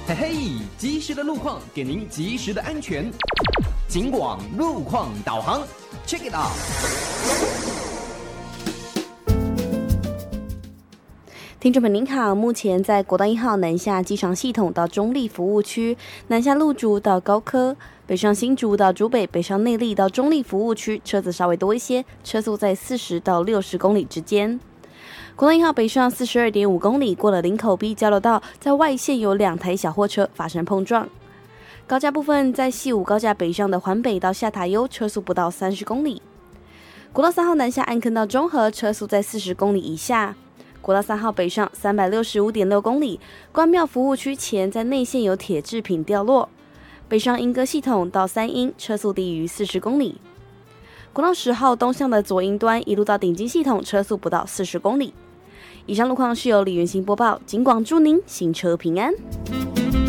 嘿嘿，及时的路况给您及时的安全。警广路况导航 ，Check it out。 听众朋友您好，目前在国道1号南下机场系统到中立服务区，南下路竹到高科，北上新竹到竹北，北上内壢到中立服务区，车子稍微多一些，车速在40到60公里之间。国道1号北上42.5公里，过了林口 B 交流道，在外线有2台小货车发生碰撞。高架部分在西武高架北上的环北到下塔悠，车速不到30公里。国道3号南下安坑到中和，车速在40公里以下。国道3号北上365.6公里，关庙服务区前在内线有铁制品掉落。北上莺歌系统到三莺，车速低于40公里。国道10号东向的左营端一路到顶金系统，车速不到40公里。以上路况是由李元兴播报，警广祝您行车平安。